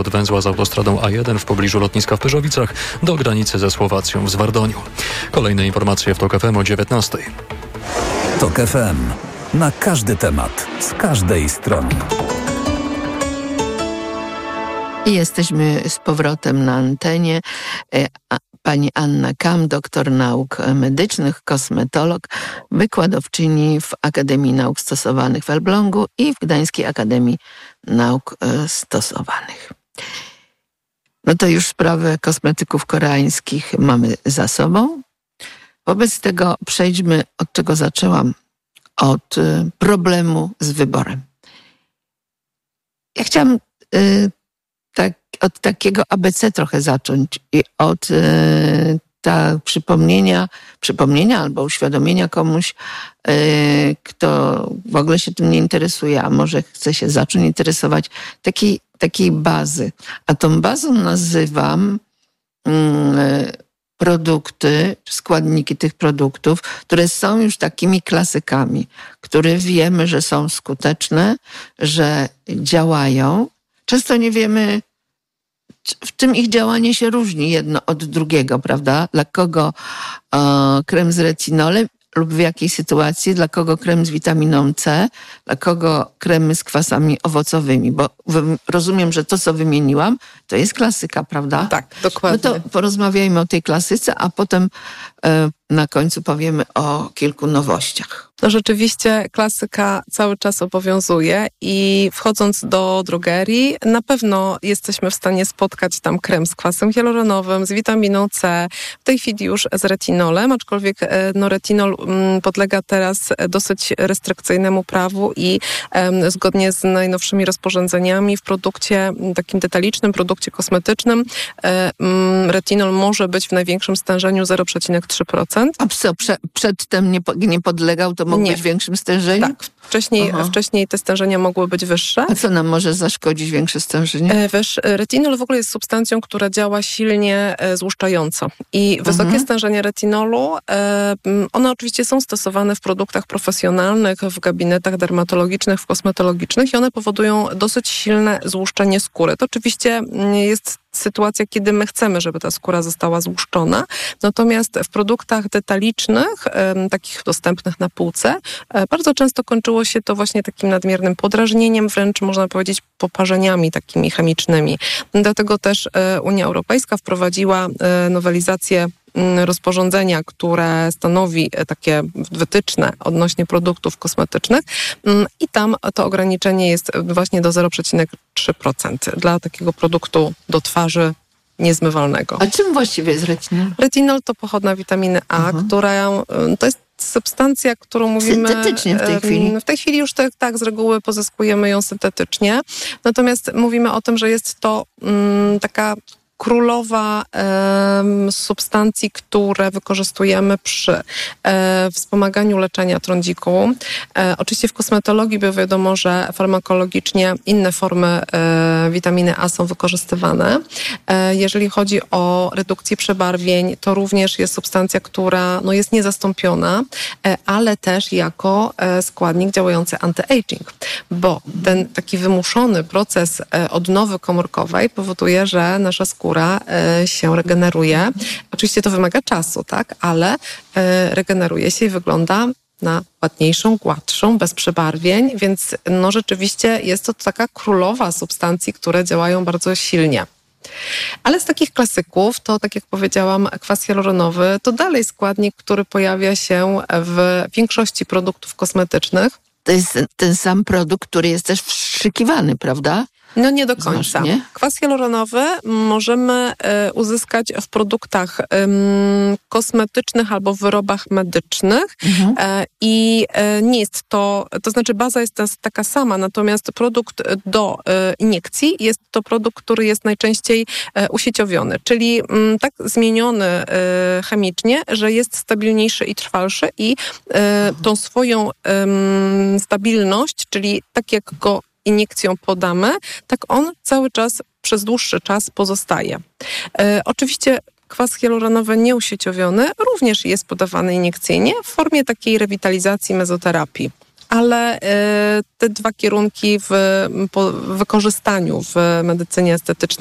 od węzła z autostradą A1 w pobliżu lotniska w Pyrzowicach do granicy ze Słowacją w Zwardoniu. Kolejne informacje w TOK FM o 19:00. TOK FM. Na każdy temat, z każdej strony. I jesteśmy z powrotem na antenie. Pani Anna Kam, doktor nauk medycznych, kosmetolog, wykładowczyni w Akademii Nauk Stosowanych w Elblągu i w Gdańskiej Akademii Nauk Stosowanych. No to już sprawę kosmetyków koreańskich mamy za sobą. Wobec tego przejdźmy, od czego zaczęłam, od problemu z wyborem. Ja chciałam od takiego ABC trochę zacząć i od przypomnienia albo uświadomienia komuś, kto w ogóle się tym nie interesuje, a może chce się zacząć interesować, takiej bazy. A tą bazą nazywam produkty, składniki tych produktów, które są już takimi klasykami, które wiemy, że są skuteczne, że działają. Często nie wiemy, w czym ich działanie się różni jedno od drugiego, prawda? Dla kogo krem z retinolem lub w jakiej sytuacji, dla kogo krem z witaminą C, dla kogo kremy z kwasami owocowymi, bo rozumiem, że to, co wymieniłam, to jest klasyka, prawda? Tak, dokładnie. No to porozmawiajmy o tej klasyce, a potem na końcu powiemy o kilku nowościach. No rzeczywiście klasyka cały czas obowiązuje i wchodząc do drogerii na pewno jesteśmy w stanie spotkać tam krem z kwasem hialuronowym, z witaminą C, w tej chwili już z retinolem, aczkolwiek retinol podlega teraz dosyć restrykcyjnemu prawu i zgodnie z najnowszymi rozporządzeniami w produkcie takim detalicznym, produkcie kosmetycznym retinol może być w największym stężeniu 0,3%. A co, przedtem nie podlegał, to mógł być w większym stężeniu? Tak, wcześniej te stężenia mogły być wyższe. A co nam może zaszkodzić większe stężenie? Retinol w ogóle jest substancją, która działa silnie złuszczająco. I wysokie stężenia retinolu, one oczywiście są stosowane w produktach profesjonalnych, w gabinetach dermatologicznych, w kosmetologicznych i one powodują dosyć silne złuszczenie skóry. To oczywiście jest sytuacja, kiedy my chcemy, żeby ta skóra została złuszczona. Natomiast w produktach detalicznych, takich dostępnych na półce, bardzo często kończyło się to właśnie takim nadmiernym podrażnieniem, wręcz można powiedzieć poparzeniami takimi chemicznymi. Dlatego też Unia Europejska wprowadziła nowelizację rozporządzenia, które stanowi takie wytyczne odnośnie produktów kosmetycznych i tam to ograniczenie jest właśnie do 0,3% dla takiego produktu do twarzy niezmywalnego. A czym właściwie jest retinol? Retinol to pochodna witaminy A, która to jest substancja, którą mówimy... Syntetycznie w tej chwili. W tej chwili już tak z reguły pozyskujemy ją syntetycznie. Natomiast mówimy o tym, że jest to taka królowa substancji, które wykorzystujemy przy wspomaganiu leczenia trądziku. Oczywiście w kosmetologii, bo wiadomo, że farmakologicznie inne formy witaminy A są wykorzystywane. Jeżeli chodzi o redukcję przebarwień, to również jest substancja, która jest niezastąpiona, ale też jako składnik działający anti-aging, bo ten taki wymuszony proces odnowy komórkowej powoduje, że nasza skóra się regeneruje. Oczywiście to wymaga czasu, tak, ale regeneruje się i wygląda na ładniejszą, gładszą, bez przebarwień, więc rzeczywiście jest to taka królowa substancji, które działają bardzo silnie. Ale z takich klasyków, to tak jak powiedziałam, kwas hialuronowy to dalej składnik, który pojawia się w większości produktów kosmetycznych. To jest ten sam produkt, który jest też wstrzykiwany, prawda? No nie do końca. Znacznie. Kwas hialuronowy możemy uzyskać w produktach kosmetycznych albo w wyrobach medycznych i nie jest to znaczy baza jest taka sama, natomiast produkt do iniekcji jest to produkt, który jest najczęściej usieciowiony, czyli tak zmieniony chemicznie, że jest stabilniejszy i trwalszy i tą swoją stabilność, czyli tak jak go iniekcją podamy, tak on cały czas przez dłuższy czas pozostaje. Oczywiście kwas hialuronowy nieusieciowiony również jest podawany iniekcyjnie w formie takiej rewitalizacji, mezoterapii. ale te dwa kierunki w wykorzystaniu w medycynie estetycznej